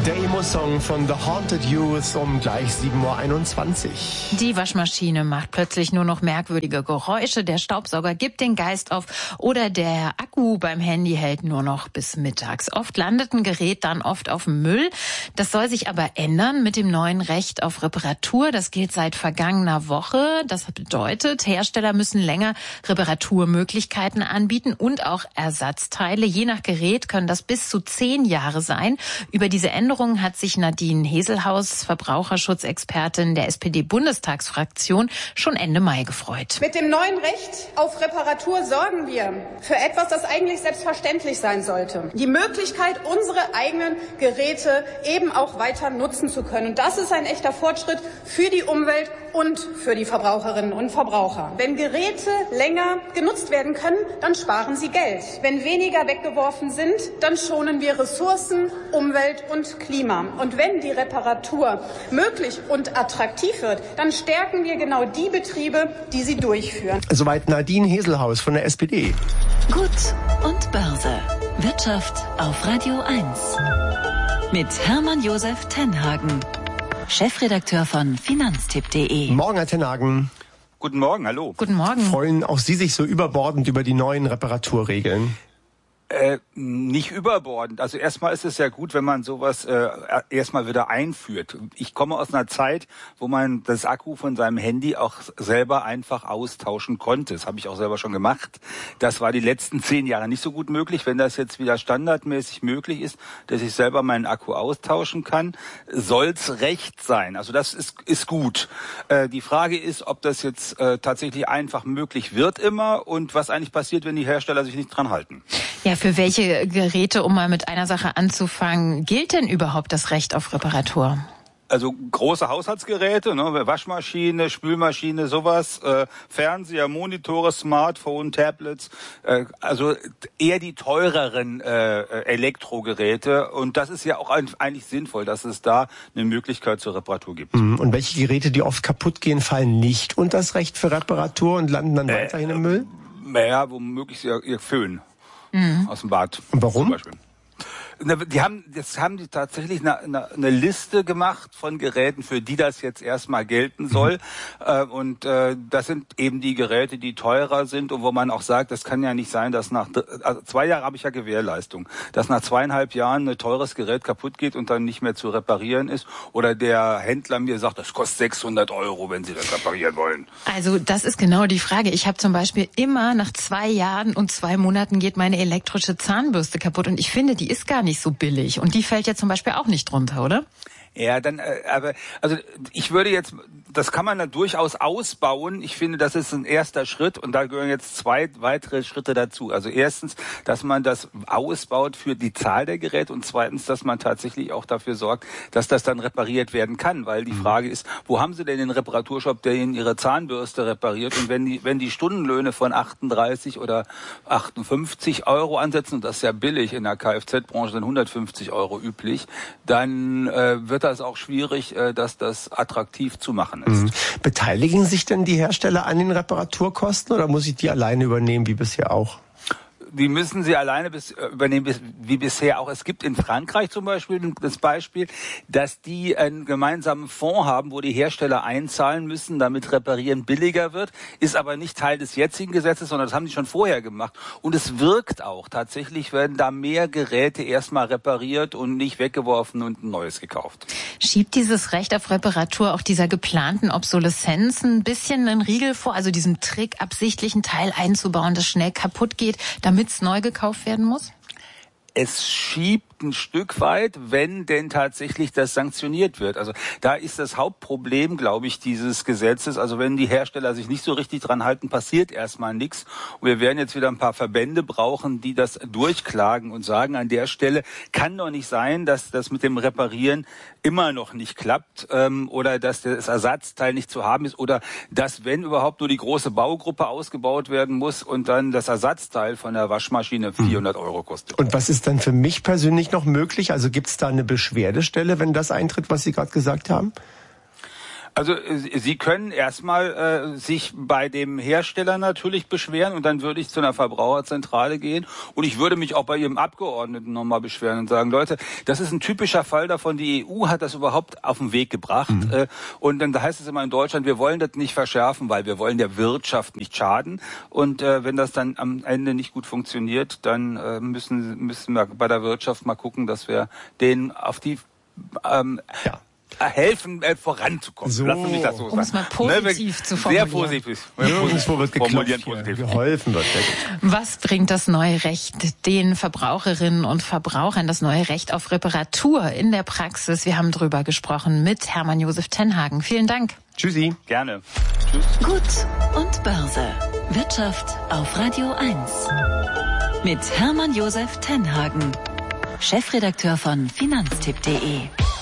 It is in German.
Der Emo-Song von The Haunted Youth um gleich 7:21 Uhr. Die Waschmaschine macht plötzlich nur noch merkwürdige Geräusche, der Staubsauger gibt den Geist auf oder der Akku beim Handy hält nur noch bis mittags. Oft landet ein Gerät dann oft auf dem Müll. Das soll sich aber ändern mit dem neuen Recht auf Reparatur. Das gilt seit vergangener Woche. Das bedeutet, Hersteller müssen länger Reparaturmöglichkeiten anbieten und auch Ersatzteile. Je nach Gerät können das bis zu 10 Jahre sein. Über diese Änderungen hat sich Nadine Heselhaus, Verbraucherschutzexpertin der SPD-Bundestagsfraktion, schon Ende Mai gefreut. Mit dem neuen Recht auf Reparatur sorgen wir für etwas, das eigentlich selbstverständlich sein sollte. Die Möglichkeit, unsere eigenen Geräte eben auch weiter nutzen zu können. Und das ist ein echter Fortschritt für die Umwelt und für die Verbraucherinnen und Verbraucher. Wenn Geräte länger genutzt werden können, dann sparen sie Geld. Wenn weniger weggeworfen sind, dann schonen wir Ressourcen, Umwelt und Klima. Und wenn die Reparatur möglich und attraktiv wird, dann stärken wir genau die Betriebe, die sie durchführen. Soweit Nadine Heselhaus von der SPD. Gut und Börse. Wirtschaft auf Radio 1. Mit Hermann Josef Tenhagen, Chefredakteur von Finanztipp.de. Morgen, Herr Tenhagen. Guten Morgen, hallo. Guten Morgen. Freuen auch Sie sich so überbordend über die neuen Reparaturregeln? Nicht überbordend. Also erstmal ist es ja gut, wenn man sowas erstmal wieder einführt. Ich komme aus einer Zeit, wo man das Akku von seinem Handy auch selber einfach austauschen konnte. Das habe ich auch selber schon gemacht. Das war die letzten 10 Jahre nicht so gut möglich. Wenn das jetzt wieder standardmäßig möglich ist, dass ich selber meinen Akku austauschen kann, soll's recht sein. Also das ist gut. Die Frage ist, ob das jetzt tatsächlich einfach möglich wird immer und was eigentlich passiert, wenn die Hersteller sich nicht dran halten. Ja, für welche Geräte, um mal mit einer Sache anzufangen, gilt denn überhaupt das Recht auf Reparatur? Also große Haushaltsgeräte, ne, Waschmaschine, Spülmaschine, sowas, Fernseher, Monitore, Smartphone, Tablets, also eher die teureren Elektrogeräte. Und das ist ja auch eigentlich sinnvoll, dass es da eine Möglichkeit zur Reparatur gibt. Und welche Geräte, die oft kaputt gehen, fallen nicht unter das Recht für Reparatur und landen dann weiterhin im Müll? Naja, womöglich ihr Föhn aus dem Bad. Und warum? Zum Beispiel. Die haben tatsächlich eine Liste gemacht von Geräten, für die das jetzt erstmal gelten soll. Und das sind eben die Geräte, die teurer sind und wo man auch sagt, das kann ja nicht sein, dass also 2 Jahre habe ich ja Gewährleistung, dass nach 2,5 Jahren ein teures Gerät kaputt geht und dann nicht mehr zu reparieren ist. Oder der Händler mir sagt, das kostet 600 €, wenn Sie das reparieren wollen. Also das ist genau die Frage. Ich habe zum Beispiel immer nach 2 Jahren und 2 Monaten geht meine elektrische Zahnbürste kaputt und ich finde, die ist gar nicht so billig. Und die fällt ja zum Beispiel auch nicht drunter, oder? Ja, dann, aber, also ich würde jetzt, das kann man dann durchaus ausbauen. Ich finde, das ist ein erster Schritt und da gehören jetzt 2 weitere Schritte dazu. Also erstens, dass man das ausbaut für die Zahl der Geräte und zweitens, dass man tatsächlich auch dafür sorgt, dass das dann repariert werden kann. Weil die Frage ist, wo haben Sie denn den Reparaturshop, der Ihnen Ihre Zahnbürste repariert? Und wenn die Stundenlöhne von 38 oder 58 € ansetzen, und das ist ja billig in der Kfz-Branche, sind 150 € üblich, dann wird das auch schwierig, dass das attraktiv zu machen ist. Beteiligen sich denn die Hersteller an den Reparaturkosten oder muss ich die alleine übernehmen, wie bisher auch? Die müssen sie alleine übernehmen, wie bisher auch. Es gibt in Frankreich zum Beispiel das Beispiel, dass die einen gemeinsamen Fonds haben, wo die Hersteller einzahlen müssen, damit Reparieren billiger wird. Ist aber nicht Teil des jetzigen Gesetzes, sondern das haben die schon vorher gemacht. Und es wirkt auch. Tatsächlich werden da mehr Geräte erstmal repariert und nicht weggeworfen und ein neues gekauft. Schiebt dieses Recht auf Reparatur auch dieser geplanten Obsoleszenz ein bisschen einen Riegel vor, also diesem Trick, absichtlich einen Teil einzubauen, das schnell kaputt geht, damit es neu gekauft werden muss? Es schiebt ein Stück weit, wenn denn tatsächlich das sanktioniert wird. Also da ist das Hauptproblem, glaube ich, dieses Gesetzes. Also wenn die Hersteller sich nicht so richtig dran halten, passiert erstmal nichts. Und wir werden jetzt wieder ein paar Verbände brauchen, die das durchklagen und sagen, an der Stelle kann doch nicht sein, dass das mit dem Reparieren immer noch nicht klappt oder dass das Ersatzteil nicht zu haben ist oder dass, wenn überhaupt, nur die große Baugruppe ausgebaut werden muss und dann das Ersatzteil von der Waschmaschine 400 € kostet. Und was ist dann für mich persönlich noch möglich? Also gibt es da eine Beschwerdestelle, wenn das eintritt, was Sie gerade gesagt haben? Also Sie können erstmal sich bei dem Hersteller natürlich beschweren und dann würde ich zu einer Verbraucherzentrale gehen und ich würde mich auch bei Ihrem Abgeordneten nochmal beschweren und sagen, Leute, das ist ein typischer Fall davon, die EU hat das überhaupt auf den Weg gebracht und dann heißt es immer in Deutschland, wir wollen das nicht verschärfen, weil wir wollen der Wirtschaft nicht schaden und wenn das dann am Ende nicht gut funktioniert, dann müssen wir bei der Wirtschaft mal gucken, dass wir denen auf die helfen, voranzukommen. So. Lassen Sie mich das so sagen. Um es mal positiv zu formulieren. Sehr positiv. Nirgendwo wird Formulieren geklopft, positiv. geholfen wird. Was bringt das neue Recht den Verbraucherinnen und Verbrauchern, das neue Recht auf Reparatur in der Praxis? Wir haben drüber gesprochen mit Hermann Josef Tenhagen. Vielen Dank. Tschüssi. Gerne. Tschüss. Gut und Börse. Wirtschaft auf Radio 1. Mit Hermann Josef Tenhagen, Chefredakteur von Finanztipp.de.